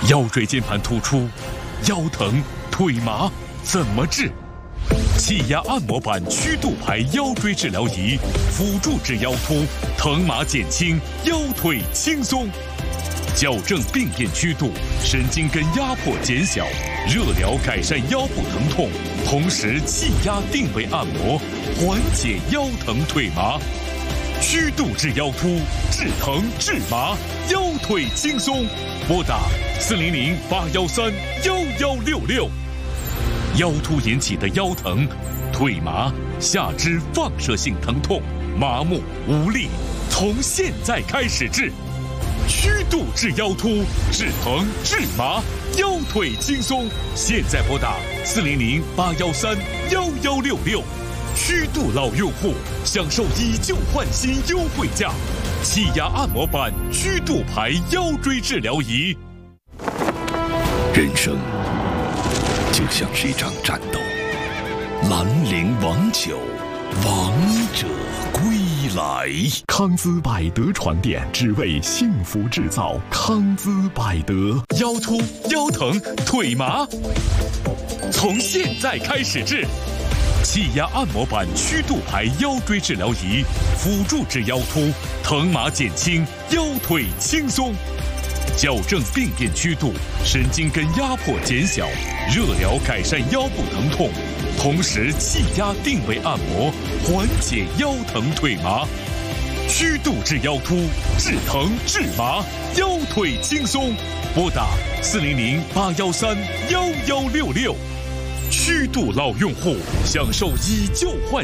腰椎间盘突出、腰疼、腿麻怎么治？气压按摩板曲度牌腰椎治疗仪，辅助治腰突，疼麻减轻，腰腿轻松。矫正病变曲度，神经根压迫减小，热疗改善腰部疼痛，同时气压定位按摩，缓解腰疼腿麻。曲度治腰突，治疼治麻，腰腿轻松。拨打400-813-1166。腰突引起的腰疼、腿麻、下肢放射性疼痛、麻木无力，从现在开始治。曲度治腰突，治疼治麻，腰腿轻松。现在拨打400-813-1166。曲度老用户享受以旧换新优惠价，气压按摩板曲度牌腰椎治疗仪。 人生就像是一场战斗，兰陵王酒，王者归来。 康姿百德床垫，只为幸福制造。康姿百德。 腰突、腰疼、腿麻，从现在开始治。气压按摩板曲度牌腰椎治疗仪，辅助治腰突，疼麻减轻，腰腿轻松。矫正病变曲度，神经根压迫减小，热疗改善腰部疼痛，同时气压定位按摩，缓解腰疼腿麻。曲度治腰突，治疼治麻，腰腿轻松。拨打400-813-1166。曲度老用户享受以旧换